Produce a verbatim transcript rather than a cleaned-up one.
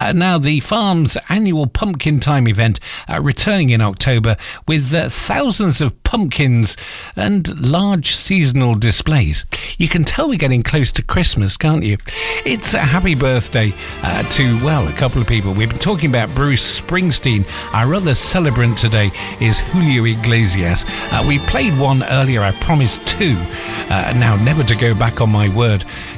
Uh, now, the farm's annual Pumpkin Time event uh, returning in October with uh, thousands of pumpkins and large seasonal displays. You can tell we're getting close to Christmas, can't you? It's a happy birthday uh, to, well, a couple of people. We've been talking about Bruce Springsteen. Our other celebrant today is Julio Iglesias. Uh, we played one earlier, I promised two. Uh, now, never to go back on my word.